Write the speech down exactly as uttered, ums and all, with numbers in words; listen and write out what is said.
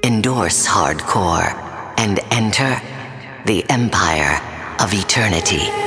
endorse hardcore, and enter the Empire of Eternity.